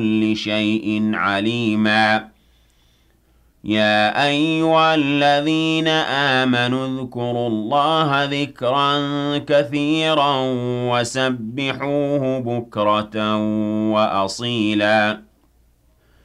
كل شيء عليما يا أيها الذين آمنوا اذكروا الله ذكرا كثيرا وسبحوه بكرة وأصيلا